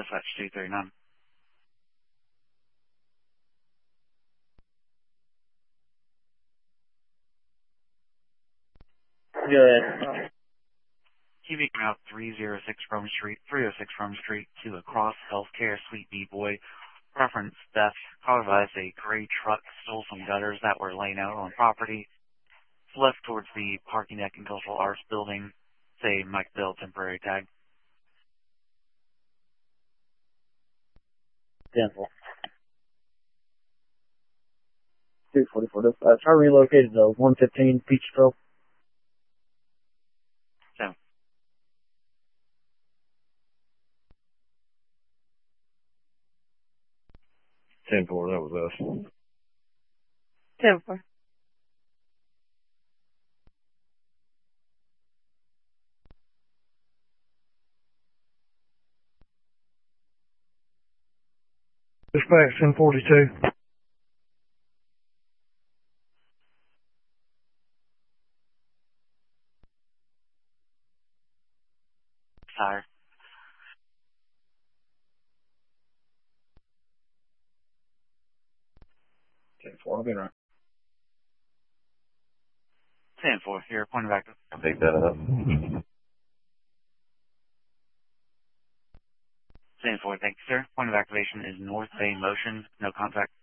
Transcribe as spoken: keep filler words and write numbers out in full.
dispatch two three nine. Go ahead. Q V Route three oh six Rome Street, three oh six Rome Street to Across Healthcare Suite B Boy. Reference theft. Call advised a gray truck stole some gutters that were laying out on property. It's left towards the parking deck and cultural arts building. Say Mike Bill temporary tag. ten four. two forty-four. Uh, try relocated to one fifteen Peach Trail. So. ten four, that was us. ten four. Dispatch ten forty-two. Sire. ten four, I'll be right. ten four, here, point of active. I'll pick that up. ten four, thank you, sir. Point of activation is North Bay Motion, no contact.